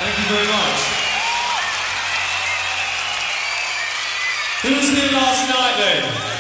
Thank you very much. Who was here last night then?